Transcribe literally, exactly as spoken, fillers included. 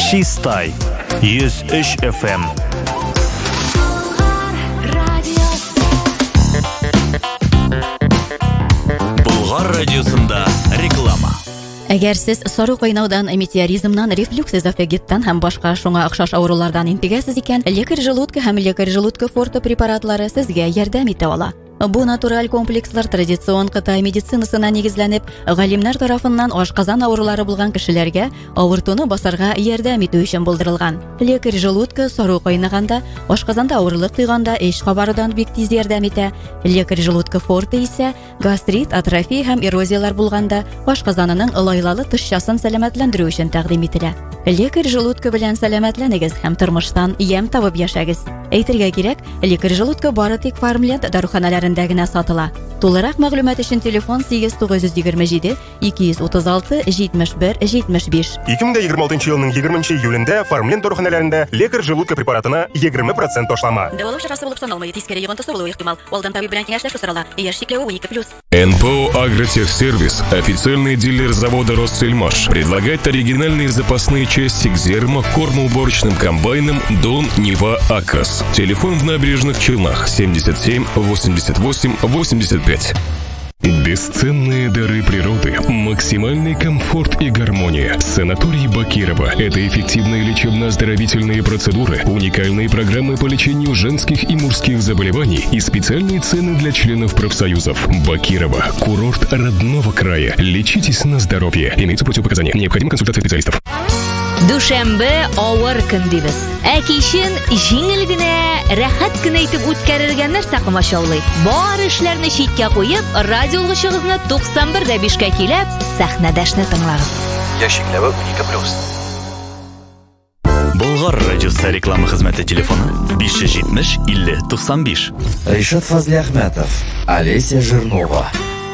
Чистай йөз өч эф эм. Болгар радиосында реклама. Әгәр сез сары кайнаудан, метеоризмнан, рефлюкс эзофагиттан һәм башка шуңа охшаш авырулардан интегәсез икән, лекарь желудка һәм лекарь желудка форте препаратлары сезгә ярдәм итә ала. Бу натураль комплекслар традицион Кытай медицинасына нигезләнеп, галимнәр тарафыннан ашказан авырулары булган кешеләргә авыртуны басарга ярдәм итү өчен булдырылган. Лекарь желудка сары кайнаганда, ашказанда авырлык тойганда эш кабарыдан бик тиз ярдәм итә. Лекарь желудка форте исә гастрит, атрофия һәм эрозиялар булганда ашказанының лайлалы тышчасын сәламәтләндерү өчен тәкъдим ителә. Лекарь желудка белән сәламәтләнегез һәм тормыштан ям табып яшәгез. Әйтергә кирәк, лекарь желудка бары тик Фармленд даруханаларында гына сатыла. Тулырак мәгълүмат өчен телефон сигез тугыз йөз егерме җиде ике йөз утыз алты җитмеш бер җитмеш биш. ике мең егерме алтынчы елның егерменче июлендә Фармленд даруханаларында лекарь желудка препаратына егерме процент ташлама. Дәвалау чарасы булып саналмый, тискәре йогынтысы булуы ихтимал. Алдан табиб белән киңәшләшү сорала. Яшь чикләве унике плюс. эн пэ о «Агротехсервис», официальный дилер завода «Россельмаш», предлагает оригинальные запасные части к зерно, кормоуборочным комбайнам «Дон», «Нива», «Акос». Телефон в Набережных Челнах семьдесят семь восемьдесят восемь восемьдесят пять. Бесценные дары природы, максимальный комфорт и гармония. Санаторий Бакирова – это эффективные лечебно-оздоровительные процедуры, уникальные программы по лечению женских и мужских заболеваний и специальные цены для членов профсоюзов. Бакирова – курорт родного края. Лечитесь на здоровье. Имеются противопоказания. Необходима консультация специалистов. Душанбе авыр көн дибез. Әкишен җиңел генә, рәхәт кенә итеп үткәрергә нәрсә комачаулый. Бар эшләрне читкә куеп, радиолыгыгызны туксан бер дә биш-кә килеп, сәхнәдәшне тыңлагыз. Яшикләве унике плюс. Болгар радиосы реклама хезмәте телефоны биш йөз җитмеш илле туксан биш. Ришат Фазли Ахмәтов, Олеся Жирнова.